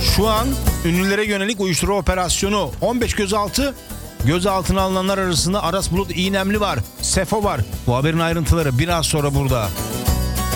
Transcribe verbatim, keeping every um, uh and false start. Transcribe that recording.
Şu an ünlülere yönelik uyuşturucu operasyonu. on beş gözaltı. Gözaltına alınanlar arasında Aras Bulut İğnemli var. Sefo var. Bu haberin ayrıntıları biraz sonra burada.